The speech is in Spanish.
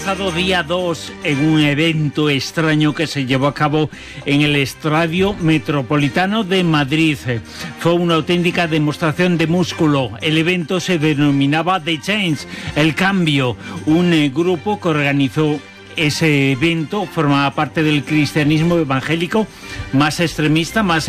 Pasado día 2 en un evento extraño que se llevó a cabo en el Estadio Metropolitano de Madrid. Fue una auténtica demostración de músculo. El evento se denominaba The Change, el cambio. Un grupo que organizó ese evento formaba parte del cristianismo evangélico más extremista, más